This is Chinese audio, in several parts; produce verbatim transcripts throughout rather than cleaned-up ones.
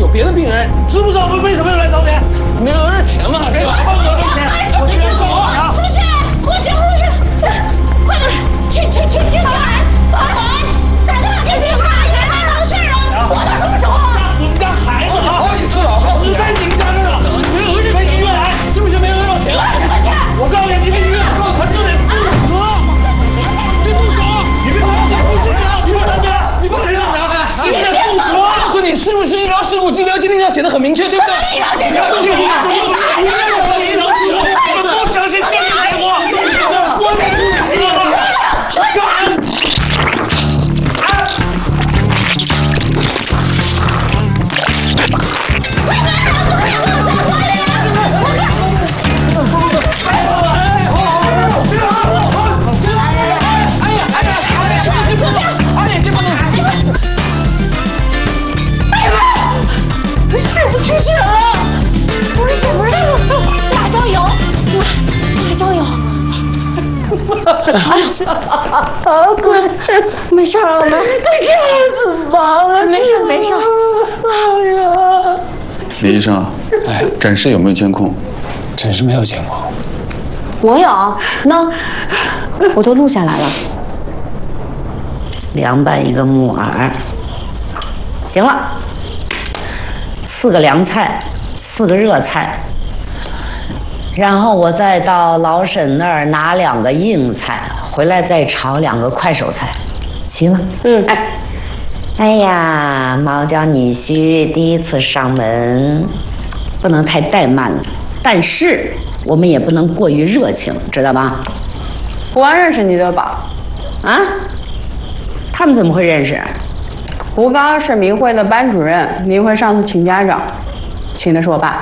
别的病人， 知不知道我们为什么要来找你？ 没讹人钱嘛？ 给什么讹人钱？我去找啊！ 护士，护士，护士，这快点，去去去去去！保安，打电话给警察，有人闹事了，我到什么时候啊？ 我们家孩子啊， 好几次了， 死在你们家这了， 没讹人钱，医院来，是不是没讹到钱？ 我告诉你，你们医院他就得负责。 你不说， 你别说，你负责，你不能别，你不承认的，你得负责。 告诉你，是不是医疗事故医疗鉴定要写的很明确，对不对？ 医疗鉴定不你们什么？你们任何医疗事故，你们都相信鉴定结果，我得负责吗？ 是不知情了，不是不是辣椒油，辣椒油。啊，滚！没事了，没，这样子忙了，没事没事。哎呀， 李医生，哎，诊室有没有监控？ 诊室没有监控。 我有，那我都录下来了。凉拌一个木耳，行了。四个凉菜，四个热菜，然后我再到老沈那儿拿两个硬菜，回来再炒两个快手菜，齐了。嗯，哎，哎呀，毛家女婿第一次上门，不能太怠慢了，但是我们也不能过于热情，知道吧？ 我刚认识你的宝， 啊？他们怎么会认识？ 吴刚是明慧的班主任，明慧上次请家长，请的是我爸。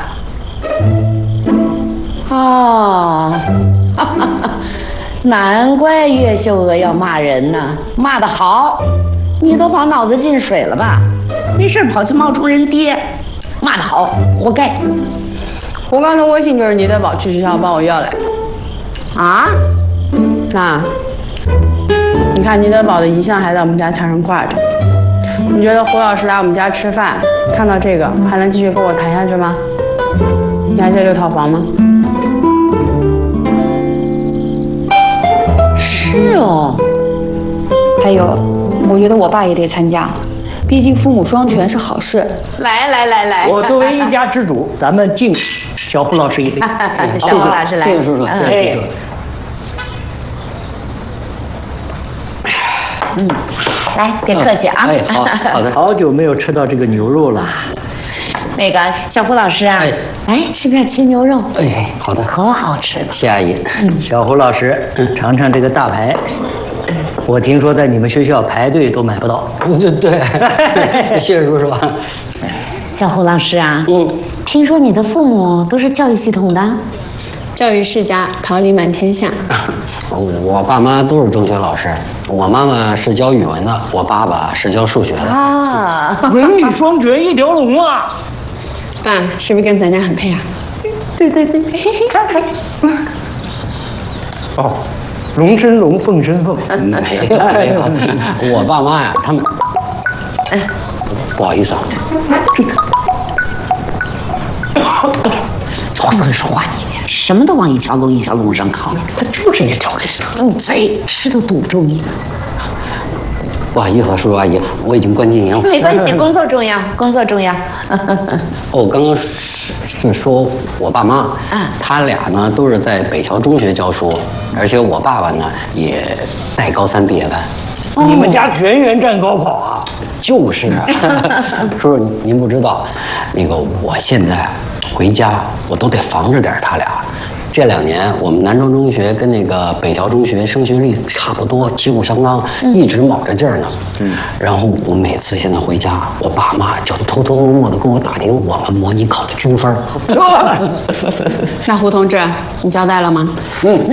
哦，哈哈哈，难怪岳秀娥要骂人呢，骂得好，你都跑脑子进水了吧？没事跑去冒充人爹，骂得好，活该。 吴刚的微信就是你的宝去学校帮我要来。 啊？ 那，你看你的宝的遗像还在我们家墙上挂着。你觉得胡老师来我们家吃饭，看到这个还能继续跟我谈下去吗？你还借六套房吗？ 是哦。 还有，我觉得我爸也得参加，毕竟父母双全是好事。 来来来来， 我作为一家之主，咱们敬小胡老师一杯。 小胡老师来， 谢谢叔叔，谢谢叔叔。 嗯，来，别客气啊。 哎，好好的。 好久没有吃到这个牛肉了。 那个小胡老师啊， 哎， 来吃点切牛肉。 哎，好的， 可好吃了。 谢阿姨。 小胡老师，尝尝这个大排。我听说在你们学校排队都买不到。 对对，谢谢叔叔。 小胡老师啊， 嗯， 听说你的父母都是教育系统的。 教育世家，桃李满天下。 我爸妈都是中学老师，我妈妈是教语文的，我爸爸是教数学的。 啊， 文理双全一条龙啊！ 爸，是不是跟咱家很配啊？ 对对对，看看。哦，龙生龙，凤生凤。 没有没有，我爸妈呀，他们，不好意思啊， 会不会说话你？什么都往一条龙一条龙上靠，他就是一条龙，嘴吃都堵不住你。 不好意思啊，叔叔阿姨，我已经关静音了。 没关系，工作重要，工作重要。 哦，刚刚是是说我爸妈，他俩呢都是在北桥中学教书，而且我爸爸呢也带高三毕业班。 你们家全员战高考啊？ 就是啊，叔叔您您不知道，那个我现在回家我都得防着点他俩。这两年我们南庄中学跟那个北桥中学升学率差不多，旗鼓相当，一直卯着劲儿呢。嗯，然后我每次现在回家，我爸妈就偷偷摸摸的跟我打听我们模拟考的均分。 那胡同志，你交代了吗？ 嗯。